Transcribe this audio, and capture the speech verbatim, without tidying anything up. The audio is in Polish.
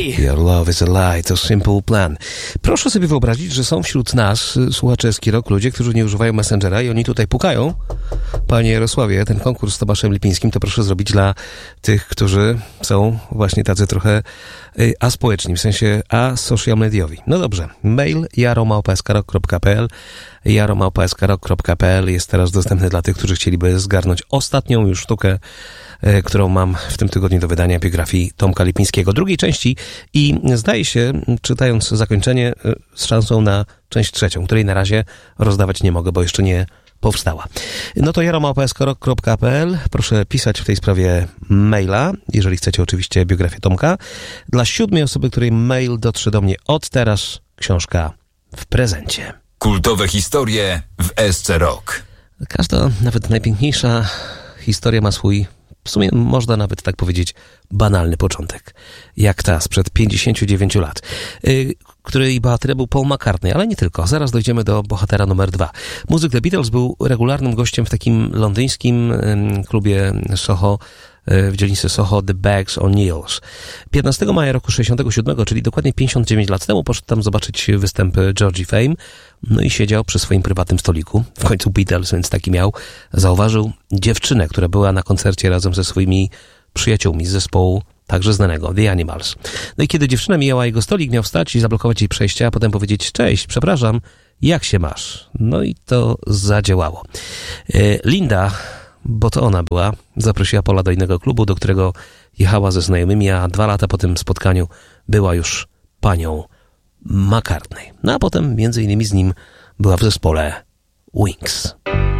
Your love is a lie, to Simple Plan. Proszę sobie wyobrazić, że są wśród nas, słuchacze Eski Rock, ludzie, którzy nie używają Messengera i oni tutaj pukają. Panie Jarosławie, ten konkurs z Tomaszem Lipińskim to proszę zrobić dla tych, którzy są właśnie tacy trochę y, aspołeczni, w sensie asocial mediowi. No dobrze, mail jaro małpa s k rock kropka p l jaro małpa s k rock kropka p l jest teraz dostępny dla tych, którzy chcieliby zgarnąć ostatnią już sztukę, y, którą mam w tym tygodniu do wydania, biografii Tomka Lipińskiego, drugiej części, i zdaje się, czytając zakończenie, y, z szansą na część trzecią, której na razie rozdawać nie mogę, bo jeszcze nie powstała. No to jaro małpa s k rock kropka p l. Proszę pisać w tej sprawie maila, jeżeli chcecie oczywiście biografię Tomka. Dla siódmej osoby, której mail dotrze do mnie od teraz, książka w prezencie. Kultowe historie w S C Rock. Każda, nawet najpiękniejsza historia ma swój, w sumie można nawet tak powiedzieć, banalny początek. Jak ta sprzed pięćdziesięciu dziewięciu lat, yy, której bohaterem był Paul McCartney, ale nie tylko. Zaraz dojdziemy do bohatera numer dwa. Muzyk The Beatles był regularnym gościem w takim londyńskim yy, klubie Soho, yy, w dzielnicy Soho, The Bags O'Neills. piętnastego maja roku sześćdziesiątego siódmego, czyli dokładnie pięćdziesiąt dziewięć lat temu, poszedł tam zobaczyć występy Georgie Fame, no i siedział przy swoim prywatnym stoliku. W końcu Beatles, więc taki miał. Zauważył dziewczynę, która była na koncercie razem ze swoimi przyjaciółmi z zespołu także znanego, The Animals. No i kiedy dziewczyna mijała jego stolik, miał wstać i zablokować jej przejście, a potem powiedzieć: cześć, przepraszam, jak się masz? No i to zadziałało. Linda, bo to ona była, zaprosiła Paula do innego klubu, do którego jechała ze znajomymi, a dwa lata po tym spotkaniu była już panią McCartney. No a potem między innymi z nim była w zespole Wings.